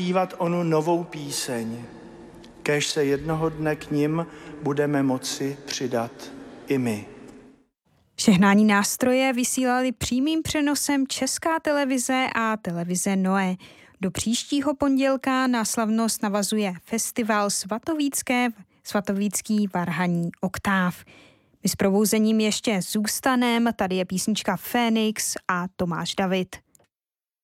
zpívat onu novou píseň. Kéž se jednoho dne k nim budeme moci přidat i my. Žehnání nástroje vysílali přímým přenosem Česká televize a televize Noé. Do příštího pondělka na slavnost navazuje festival Svatovícký varhaní oktáv. My s probouzením ještě zůstaneme, tady je písnička Fénix a Tomáš David.